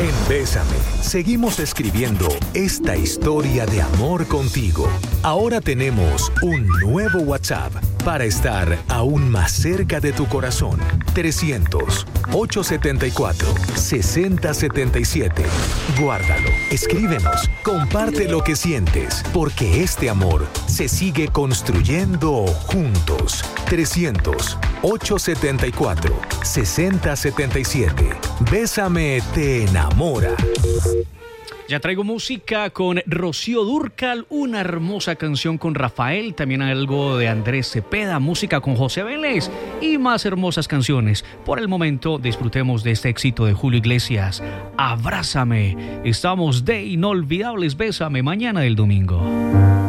En Bésame, seguimos escribiendo esta historia de amor contigo. Ahora tenemos un nuevo WhatsApp para estar aún más cerca de tu corazón. 300-874-6077. Guárdalo, escríbenos, comparte lo que sientes, porque este amor se sigue construyendo juntos. 300-874-6077. Bésame te enamora. Ya traigo música con Rocío Dúrcal, una hermosa canción con Rafael, también algo de Andrés Cepeda, música con José Vélez y más hermosas canciones. Por el momento disfrutemos de este éxito de Julio Iglesias, Abrázame. Estamos de Inolvidables, Bésame, mañana del domingo.